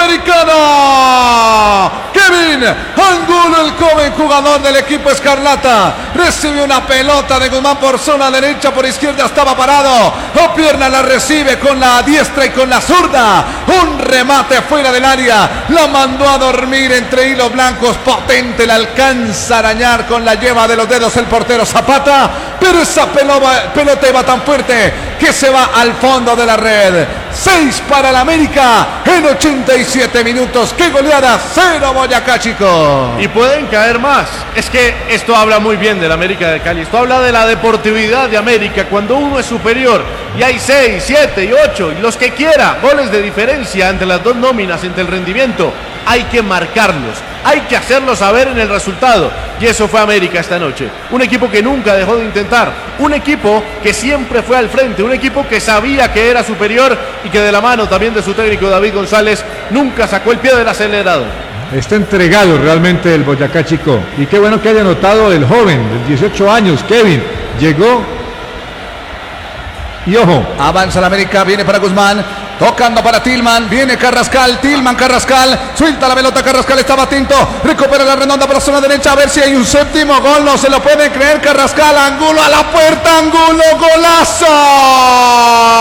Americana. Kevin Angulo, el joven jugador del equipo escarlata, recibe una pelota de Guzmán por zona derecha, por izquierda estaba parado, a pierna la recibe con la diestra y con la zurda, un remate fuera del área, la mandó a dormir entre hilos blancos, potente, la alcanza a arañar con la yema de los dedos el portero Zapata, pero esa pelota iba tan fuerte que se va al fondo de la red. 6 para el América en 87 minutos. ¡Qué goleada! 0 Boyacá Chico. Y pueden caer más. Es que esto habla muy bien del América de Cali. Esto habla de la deportividad de América. Cuando uno es superior y hay 6, 7 y 8 y los que quiera, goles de diferencia entre las dos nóminas, entre el rendimiento, hay que marcarlos, hay que hacerlo saber en el resultado. Y eso fue América esta noche. Un equipo que nunca dejó de intentar, un equipo que siempre fue al frente, un equipo que sabía que era superior y que de la mano también de su técnico David González nunca sacó el pie del acelerador. Está entregado realmente el Boyacá Chico. Y qué bueno que haya notado el joven de 18 años, Kevin. Llegó y ojo. Avanza el América, viene para Guzmán, tocando para Tillman, viene Carrascal, Carrascal, suelta la pelota, Carrascal estaba atento, recupera la redonda para la zona derecha, a ver si hay un séptimo gol, no se lo puede creer, Carrascal, Angulo a la puerta, Angulo, golazo.